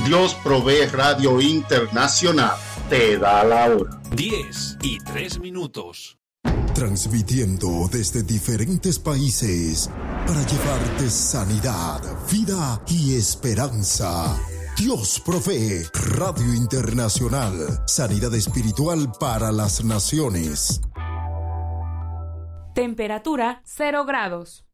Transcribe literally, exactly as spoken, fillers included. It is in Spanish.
Dios Provee Radio Internacional te da la hora. diez y tres minutos. Transmitiendo desde diferentes países para llevarte sanidad, vida y esperanza. Dios Provee Radio Internacional. Sanidad espiritual para las naciones. Temperatura cero grados.